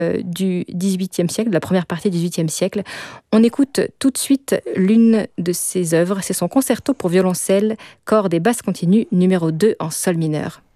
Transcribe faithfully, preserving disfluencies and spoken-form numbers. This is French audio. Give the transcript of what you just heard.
du dix-huitième siècle, de la première partie du dix-huitième siècle. On écoute tout de suite l'une de ses œuvres, c'est son concerto pour violoncelle, cordes et basse continue numéro deux en sol mineur.